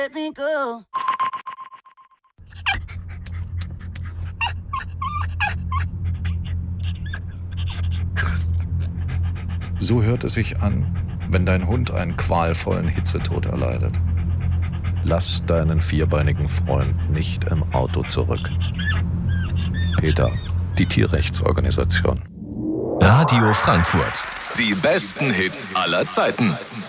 Let me go. So hört es sich an, wenn dein Hund einen qualvollen Hitzetod erleidet. Lass deinen vierbeinigen Freund nicht im Auto zurück. PETA, die Tierrechtsorganisation. Radio Frankfurt. Die besten Hits aller Zeiten.